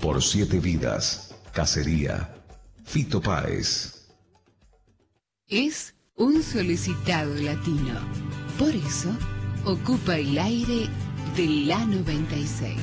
Por 7 vidas. Cacería. Fito Páez. Es un solicitado latino. Por eso ocupa el aire de la 96.